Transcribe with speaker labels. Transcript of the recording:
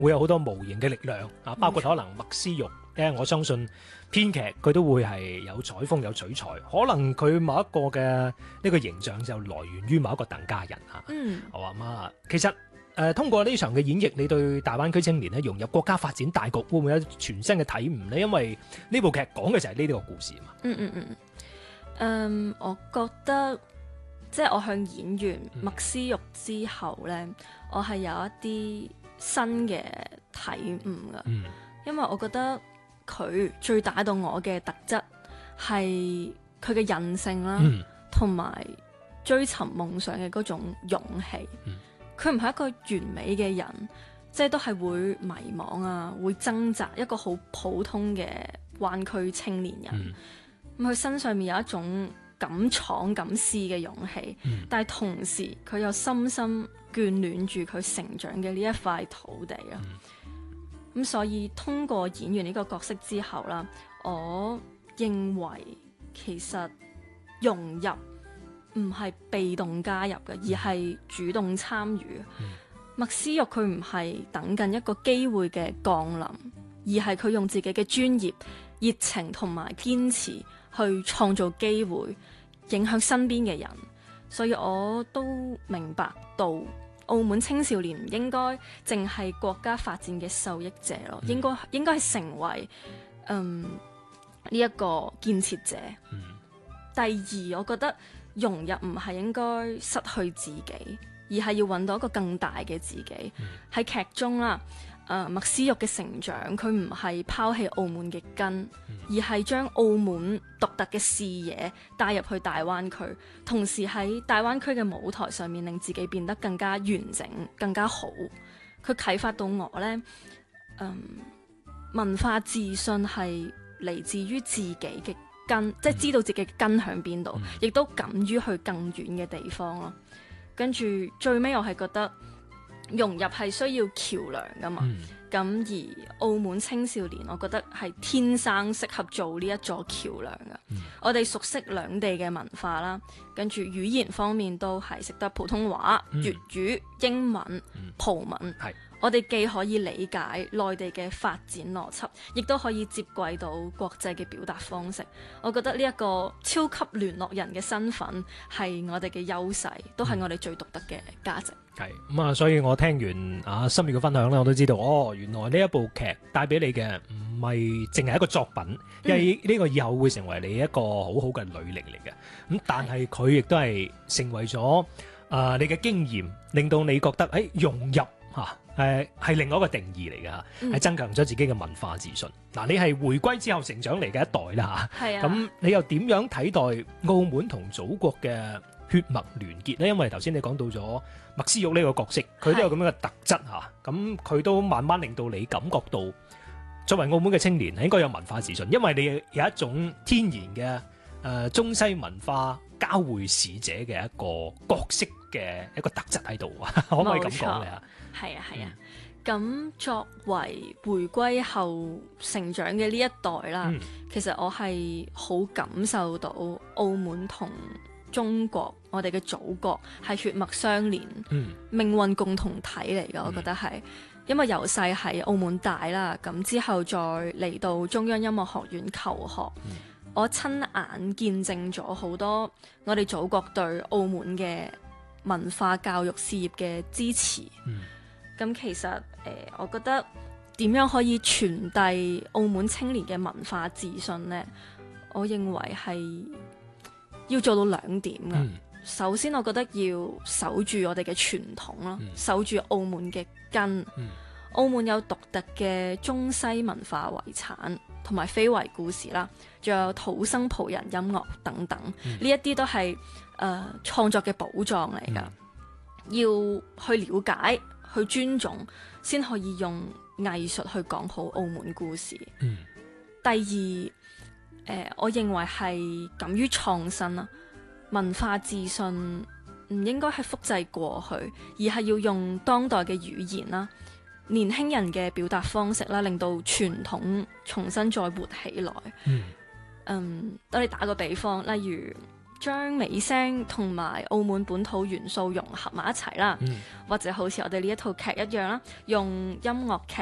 Speaker 1: 會有好多無形嘅力量啊，包括可能麥斯玉，因為我相信編劇佢都會係有採風有取材，可能佢某一個嘅呢個形象就來源於某一個鄧家人啊。我話嘛，其實通過呢場嘅演繹，你對大灣區青年咧融入國家發展大局，會唔會有全新嘅體悟呢？因為呢部劇講嘅就係呢啲個故事嘛。
Speaker 2: 我覺得即係我向演員麥斯玉之後呢，我係有一啲新嘅體悟噶。因為我覺得佢最打動我嘅特質係佢嘅韌性啦，同埋追尋夢想嘅嗰種勇氣。佢唔係一個完美嘅人，即係都係會迷茫啊，會掙扎，一個好普通嘅灣區青年人。佢身上面有一種敢闖敢試嘅勇氣，但係同時佢又深深眷戀住佢成長嘅呢一塊土地啊。咁所以通過演員呢個角色之後啦，我認為其實融入唔係被動加入嘅，而係主動參與。麥斯玉佢唔係等緊一個機會嘅降臨，而係佢用自己嘅專業、熱情同埋堅持去創造機會，影響身邊嘅人。所以我都明白到澳門青少年唔應該淨係國家發展嘅受益者咯，應該係成為呢一個建設者。第二，我覺得融入唔係應該失去自己，而係要揾到一個更大嘅自己。喺劇中啦，麥斯玉嘅成長，佢唔係拋棄澳門嘅根，而係將澳門獨特嘅視野帶入去大灣區，同時喺大灣區嘅舞台上面令自己變得更加完整、更加好。佢啟發到我呢，文化自信係嚟自於自己嘅根，即係知道自己嘅根喺邊度，亦都敢於去更遠嘅地方咯。跟住最尾我係覺得融入係需要橋梁噶嘛，咁而澳門青少年我覺得係天生適合做呢一座橋梁噶。我哋熟悉兩地嘅文化啦，跟住語言方面都係識得普通話、粵語、英文、葡文。我哋既可以理解內地嘅發展邏輯，亦都可以接軌到國際嘅表達方式。我覺得呢一個超級聯絡人嘅身份係我哋嘅優勢，都係我哋最獨特嘅價值。
Speaker 1: 係咁啊，所以我聽完心月嘅分享咧，我都知道原來呢一部劇帶俾你嘅唔係淨係一個作品，因為呢個以後會成為你一個好好嘅履歷嚟嘅。咁但係佢亦都係成為咗你嘅經驗，令到你覺得融入係另外一個定義嚟嘅，係增強咗自己嘅文化自信。嗱，你係回歸之後成長嚟嘅一代啦嚇，咁你又點樣睇待澳門同祖國嘅血脈聯結呢？因為頭先你講到咗麥斯玉呢個角色，佢都有咁樣嘅特質嚇，咁佢都慢慢令到你感覺到作為澳門嘅青年係應該有文化自信，因為你有一種天然嘅中西文化交匯使者嘅一個角色嘅一個特質喺度啊，可唔可以咁講咧？
Speaker 2: 係啊，咁作為回歸後成長嘅呢一代啦，其實我係好感受到澳門同中國，我哋嘅祖國係血脈相連，命運共同體嚟㗎。我覺得係，因為由細喺澳門大啦，咁之後再嚟到中央音樂學院求學，我親眼見證咗好多我哋祖國對澳門嘅文化教育事業嘅支持。咁其實我覺得點樣可以傳遞澳門青年嘅文化自信呢？我認為係要做到兩點嘅。首先，我覺得要守住我哋嘅傳統咯，守住澳門嘅根。澳門有獨特嘅中西文化遺產同埋非遺故事啦，仲有土生葡人音樂等等，呢一啲都係創作嘅寶藏嚟㗎。要去了解、去尊重，先可以用藝術去講好澳門故事。第二，我認為係敢於創新啦，文化自信唔應該係複製過去，而係要用當代嘅語言啦、年輕人嘅表達方式啦，令到傳統重新再活起來。我哋打個比方，例如將美聲同埋澳門本土元素融合埋一齊啦，
Speaker 1: 嗯
Speaker 2: 或者好似我哋呢一套劇一樣啦，用音樂劇